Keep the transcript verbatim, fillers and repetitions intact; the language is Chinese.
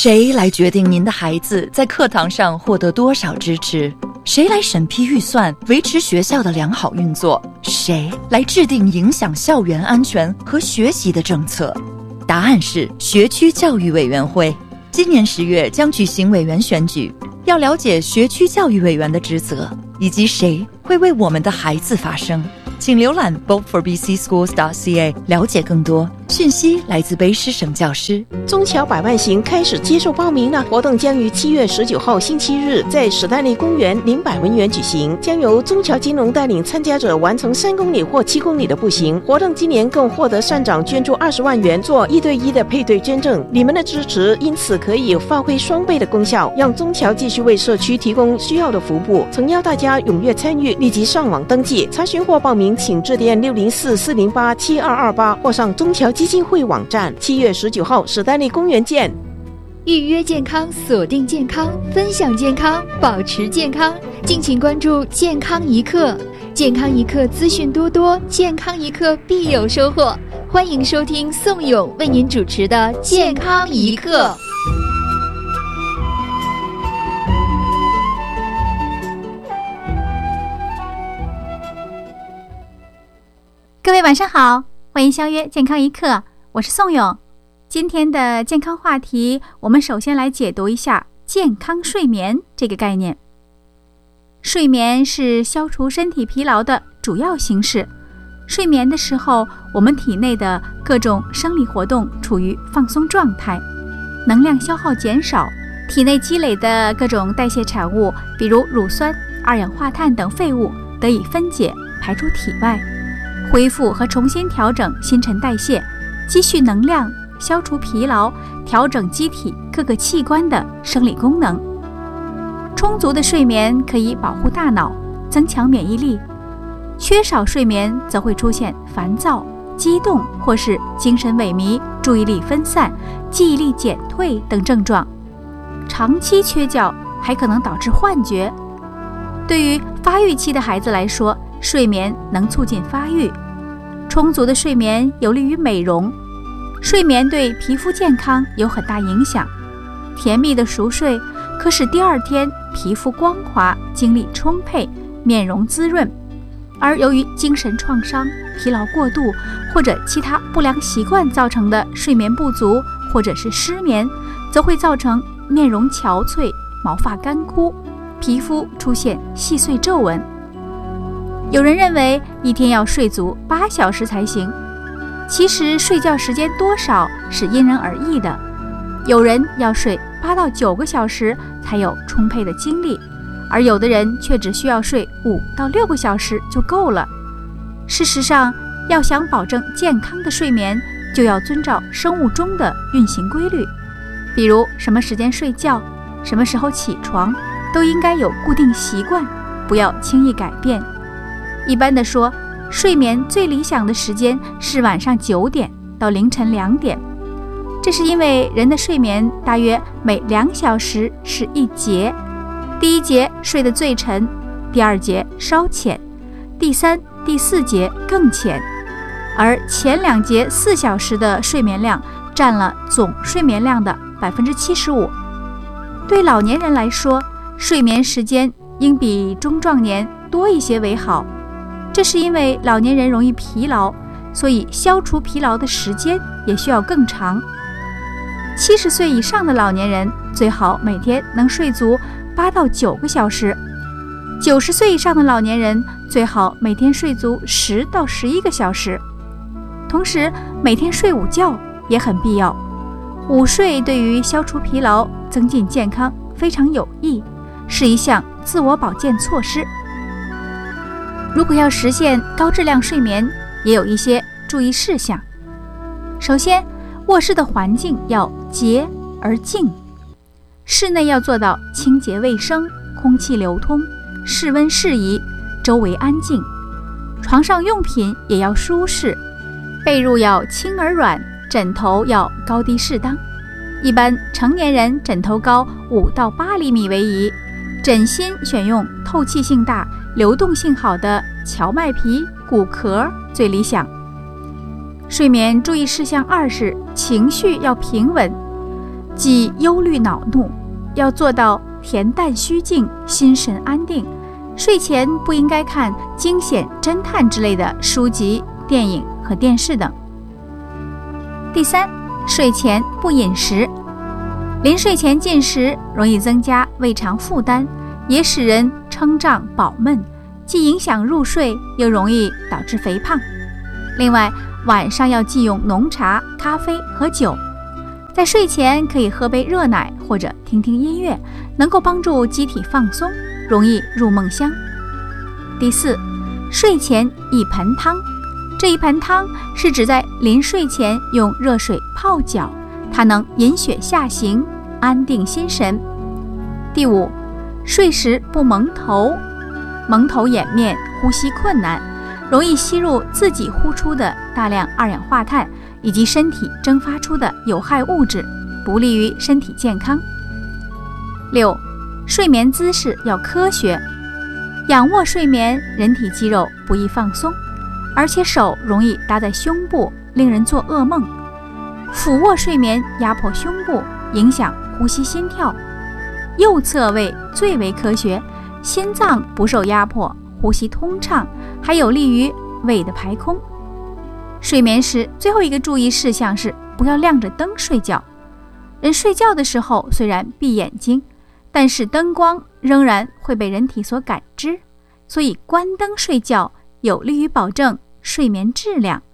谁来决定您的孩子在课堂上获得多少支持？谁来审批预算，维持学校的良好运作？谁来制定影响校园安全和学习的政策？答案是学区教育委员会。今年十月将举行委员选举，要了解学区教育委员的职责，以及谁会为我们的孩子发声。请浏览 vote for b c schools dot c a 了解更多讯息。来自卑诗省教师。 中侨百万行开始接受报名了，活动将于七月十九号星期日在史丹利公园林百文园举行，将由中侨金融带领参加者完成三公里或七公里的步行。活动今年更获得善长捐助二十万元做一对一的配对捐赠，你们的支持因此可以发挥双倍的功效，让中侨继续为社区提供需要的服务。诚邀大家踊跃参与，立即上网登记查询或报名，请致电六零四四零八七二二八或上中侨基金会网站。七月十九号史丹利公园见。 预约健康，锁定健康，分享健康，保持健康。敬请关注健康一刻，健康一刻资讯多多，健康一刻必有收获。欢迎收听宋勇为您主持的健康一刻。 各位晚上好，欢迎相约健康一刻，我是宋勇。今天的健康话题，我们首先来解读一下健康睡眠这个概念。睡眠是消除身体疲劳的主要形式。睡眠的时候，我们体内的各种生理活动处于放松状态，能量消耗减少，体内积累的各种代谢产物，比如乳酸、二氧化碳等废物得以分解排出体外，恢复和重新调整新陈代谢，积蓄能量，消除疲劳，调整机体各个器官的生理功能。充足的睡眠可以保护大脑，增强免疫力，缺少睡眠则会出现烦躁、激动或是精神萎靡、注意力分散、记忆力减退等症状。长期缺觉还可能导致幻觉。对于发育期的孩子来说，睡眠能促进发育。充足的睡眠有利于美容，睡眠对皮肤健康有很大影响。甜蜜的熟睡可使第二天皮肤光滑，精力充沛，面容滋润。而由于精神创伤、疲劳过度或者其他不良习惯造成的睡眠不足或者是失眠，则会造成面容憔悴、毛发干枯，皮肤出现细碎皱纹。有人认为一天要睡足八小时才行，其实睡觉时间多少是因人而异的。有人要睡八到九个小时才有充沛的精力，而有的人却只需要睡五到六个小时就够了。事实上，要想保证健康的睡眠，就要遵照生物钟的运行规律，比如什么时间睡觉，什么时候起床，都应该有固定习惯，不要轻易改变。一般的说，睡眠最理想的时间是晚上九点到凌晨两点，这是因为人的睡眠大约每两小时是一节，第一节睡得最沉，第二节稍浅，第三、第四节更浅，而前两节四小时的睡眠量占了总睡眠量的百分之七十五。对老年人来说，睡眠时间应比中壮年多一些为好。这是因为老年人容易疲劳，所以消除疲劳的时间也需要更长。七十岁以上的老年人最好每天能睡足八到九个小时，九十岁以上的老年人最好每天睡足十到十一个小时。同时，每天睡午觉也很必要。午睡对于消除疲劳、增进健康非常有益，是一项自我保健措施。如果要实现高质量睡眠，也有一些注意事项。首先，卧室的环境要洁而静，室内要做到清洁卫生，空气流通，室温适宜，周围安静。床上用品也要舒适，被褥要轻而软，枕头要高低适当。一般成年人枕头高五到八厘米为宜，枕芯选用透气性大、流动性好的荞麦皮、骨壳最理想。睡眠注意事项二是情绪要平稳， 忌忧虑恼怒，要做到恬淡虚静，心神安定。睡前不应该看惊险、侦探之类的书籍、电影和电视等。第三，睡前不饮食。临睡前进食容易增加胃肠负担，也使人撑胀饱闷，既影响入睡，又容易导致肥胖。另外，晚上要忌用浓茶、咖啡和酒。在睡前可以喝杯热奶或者听听音乐，能够帮助机体放松，容易入梦乡。第四，睡前一盆汤。这一盆汤是指在临睡前用热水泡脚，它能引血下行，安定心神。第五，睡时不蒙头。蒙头掩面，呼吸困难，容易吸入自己呼出的大量二氧化碳以及身体蒸发出的有害物质，不利于身体健康。六，睡眠姿势要科学。仰卧睡眠，人体肌肉不易放松，而且手容易搭在胸部，令人做噩梦。俯卧睡眠压迫胸部，影响呼吸心跳。右侧位最为科学，心脏不受压迫，呼吸通畅，还有利于胃的排空。睡眠时最后一个注意事项是不要亮着灯睡觉。人睡觉的时候虽然闭眼睛，但是灯光仍然会被人体所感知，所以关灯睡觉有利于保证睡眠质量。